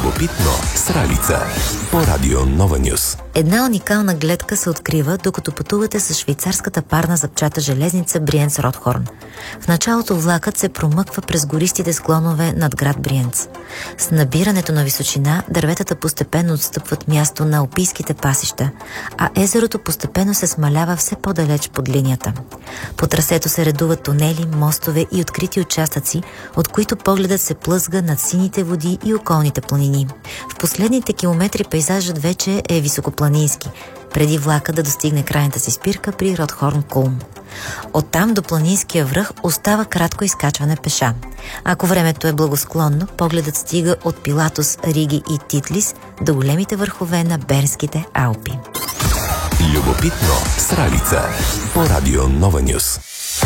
Любопитно с Ралица по Радио Нова Нюс. Една уникална гледка се открива, докато пътувате с швейцарската парна запчата железница Бриенц-Ротхорн. В началото влакът се промъква през гористите склонове над град Бриенц. С набирането на височина, дърветата постепенно отстъпват място на алпийските пасища, а езерото постепенно се смалява все по-далеч под линията. По трасето се редуват тунели, мостове и открити участъци, от които погледът се плъзга над сините води и околните планини. В последните километри пейзажът вече е високопланински, преди влака да достигне крайната си спирка при Ротхорн-Кулм. Оттам до планинския връх остава кратко изкачване пеша. Ако времето е благосклонно, погледът стига от Пилатус, Риги и Титлис до големите върхове на Бернските Алпи. Любопитно с Ралица по Радио Нова Нюс.